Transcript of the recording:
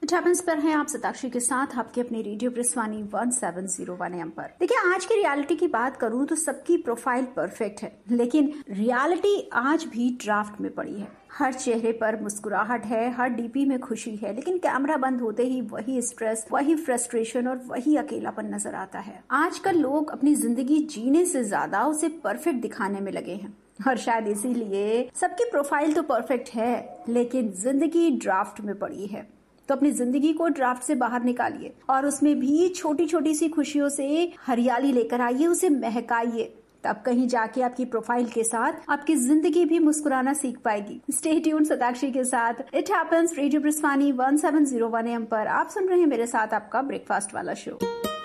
It happens पर हैं आप सताक्षी के साथ आपके अपने रेडियो प्रेसवानी 1701 AM पर। देखिए, आज की रियलिटी की बात करूं तो सबकी प्रोफाइल परफेक्ट है, लेकिन रियलिटी आज भी ड्राफ्ट में पड़ी है। हर चेहरे पर मुस्कुराहट है, हर डीपी में खुशी है, लेकिन कैमरा बंद होते ही वही स्ट्रेस, वही फ्रस्ट्रेशन और वही अकेलापन नजर आता है। आजकल लोग अपनी जिंदगी जीने से ज्यादा उसे परफेक्ट दिखाने में लगे हैं और शायद इसीलिए सबकी प्रोफाइल तो परफेक्ट है, लेकिन जिंदगी ड्राफ्ट में पड़ी है। तो अपनी जिंदगी को ड्राफ्ट से बाहर निकालिए और उसमें भी छोटी छोटी सी खुशियों से हरियाली लेकर आइए, उसे महकाइए। तब कहीं जाके आपकी प्रोफाइल के साथ आपकी जिंदगी भी मुस्कुराना सीख पाएगी। स्टे ट्यून सताक्षी के साथ इट हैपेंस रेडियो प्रेसवानी 1701 AM पर। आप सुन रहे हैं मेरे साथ आपका ब्रेकफास्ट वाला शो।